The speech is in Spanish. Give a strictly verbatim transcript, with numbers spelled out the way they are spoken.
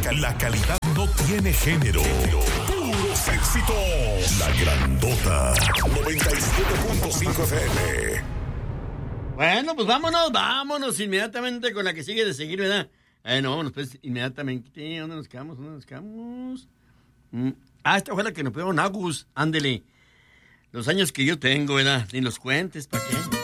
la calidad no tiene género. Puros éxitos. La Grandota. noventa y siete punto cinco F M. Bueno, pues vámonos, vámonos inmediatamente con la que sigue de seguir, ¿verdad? Eh, no, vámonos pues inmediatamente. ¿Dónde nos quedamos? ¿Dónde nos quedamos? Mm. Ah, esta fue la que nos pegó Agus. Ándele. Los años que yo tengo, ¿verdad? Ni los cuentes, ¿para qué?